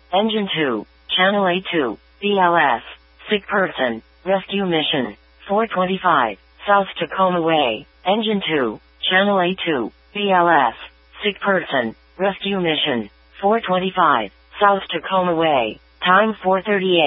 Engine 2, Channel A2, BLS, sick person, rescue mission, 425, South Tacoma Way, Engine 2, Channel A2, BLS, sick person, rescue mission, 425, South Tacoma Way, time 4:38.